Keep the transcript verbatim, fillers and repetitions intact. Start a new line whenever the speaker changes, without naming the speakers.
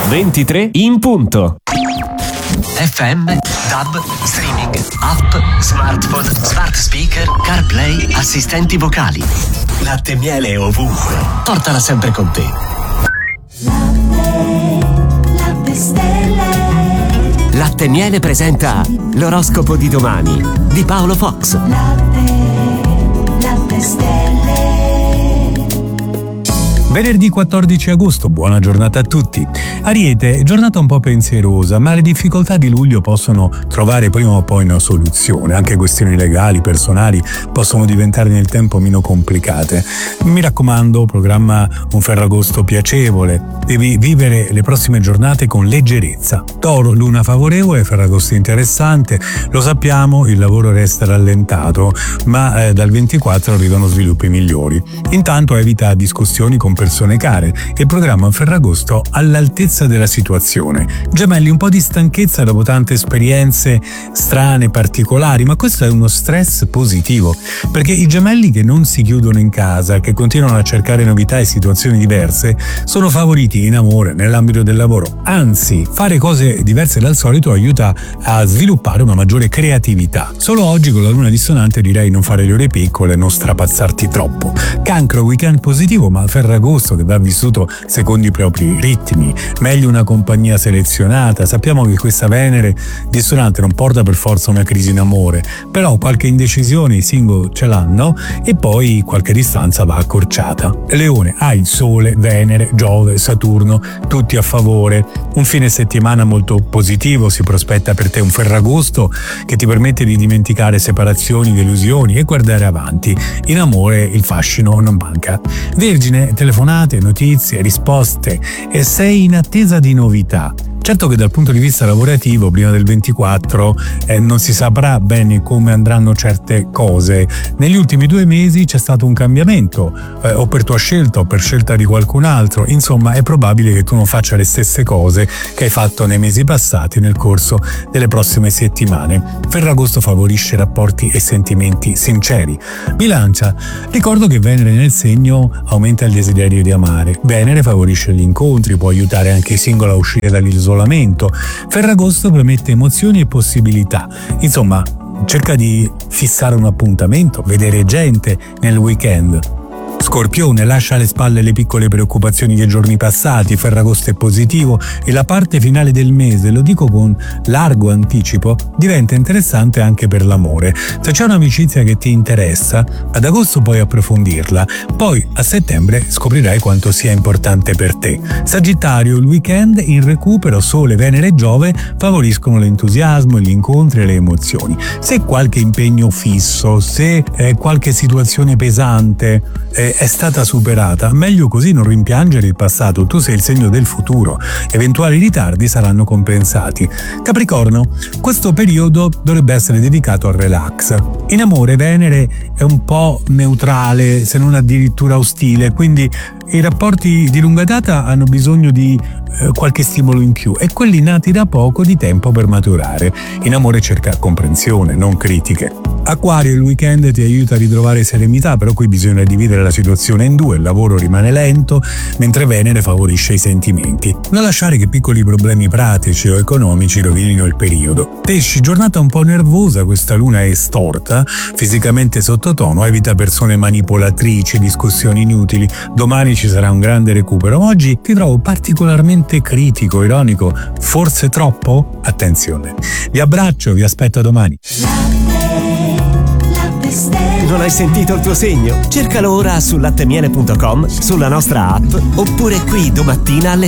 ventitré in punto.
F M, DAB, streaming, app, smartphone, smart speaker, CarPlay, assistenti vocali. Latte e miele ovunque. Portala sempre con te.
Latte, latte stelle.
Latte e miele presenta l'oroscopo di domani di Paolo Fox.
Latte, latte stelle.
Venerdì quattordici agosto, buona giornata a tutti. Ariete, giornata un po' pensierosa, ma le difficoltà di luglio possono trovare prima o poi una soluzione. Anche questioni legali, personali possono diventare nel tempo meno complicate. Mi raccomando, programma un Ferragosto piacevole. Devi vivere le prossime giornate con leggerezza. Toro, luna favorevole, Ferragosto interessante. Lo sappiamo, il lavoro resta rallentato, ma eh, dal ventiquattro arrivano sviluppi migliori. Intanto evita discussioni con persone care e programma un Ferragosto all'altezza della situazione. Gemelli, un po' di stanchezza dopo tante esperienze strane, particolari, ma questo è uno stress positivo, perché i gemelli che non si chiudono in casa, che continuano a cercare novità e situazioni diverse, sono favoriti in amore, nell'ambito del lavoro. Anzi, fare cose diverse dal solito aiuta a sviluppare una maggiore creatività. Solo oggi con la luna dissonante direi non fare le ore piccole, non strapazzarti troppo. Cancro, weekend positivo, ma Ferragosto che va vissuto secondo i propri ritmi, meglio una compagnia selezionata. Sappiamo che questa Venere dissonante non porta per forza una crisi in amore, però qualche indecisione i single ce l'hanno e poi qualche distanza va accorciata. Leone, hai il Sole, Venere, Giove, Saturno, tutti a favore. Un fine settimana molto positivo si prospetta per te, un Ferragosto che ti permette di dimenticare separazioni, delusioni e guardare avanti. In amore il fascino non manca. Vergine, telefonate, notizie, risposte e sei in attesa di novità. Certo che dal punto di vista lavorativo prima del ventiquattro eh, non si saprà bene come andranno certe cose. Negli ultimi due mesi c'è stato un cambiamento, eh, o per tua scelta o per scelta di qualcun altro. Insomma, è probabile che tu non faccia le stesse cose che hai fatto nei mesi passati nel corso delle prossime settimane. Ferragosto favorisce rapporti e sentimenti sinceri. Bilancia, ricordo che Venere nel segno aumenta il desiderio di amare. Venere favorisce gli incontri, può aiutare anche i singoli a uscire dall'isolamento. Ferragosto promette emozioni e possibilità. Insomma, cerca di fissare un appuntamento, vedere gente nel weekend. Scorpione, lascia alle spalle le piccole preoccupazioni dei giorni passati. Ferragosto è positivo e la parte finale del mese, lo dico con largo anticipo, diventa interessante anche per l'amore. Se c'è un'amicizia che ti interessa, ad agosto puoi approfondirla, poi a settembre scoprirai quanto sia importante per te. Sagittario, il weekend in recupero, Sole, Venere e Giove favoriscono l'entusiasmo, gli incontri e le emozioni. Se qualche impegno fisso, se eh, qualche situazione pesante eh, è stata superata, meglio così, non rimpiangere il passato. Tu sei il segno del futuro, eventuali ritardi saranno compensati. Capricorno, questo periodo dovrebbe essere dedicato al relax. In amore Venere è un po' neutrale, se non addirittura ostile, quindi i rapporti di lunga data hanno bisogno di eh, qualche stimolo in più e quelli nati da poco di tempo per maturare. In amore cerca comprensione, non critiche. Acquario, il weekend ti aiuta a ritrovare serenità, però qui bisogna dividere la situazione in due, il lavoro rimane lento, mentre Venere favorisce i sentimenti. Non lasciare che piccoli problemi pratici o economici rovinino il periodo. Pesci, giornata un po' nervosa, questa luna è storta, fisicamente sottotono, evita persone manipolatrici, discussioni inutili. Domani ci sarà un grande recupero, oggi ti trovo particolarmente critico, ironico, forse troppo? Attenzione. Vi abbraccio, vi aspetto domani.
Non hai sentito il tuo segno? Cercalo ora su lattemiele punto com, sulla nostra app oppure qui domattina alle